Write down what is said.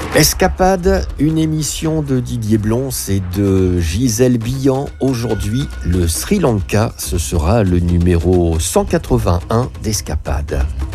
Escapade, une émission de Didier Blons et de Gisèle Billan. Aujourd'hui, le Sri Lanka, ce sera le numéro 181 d'Escapade.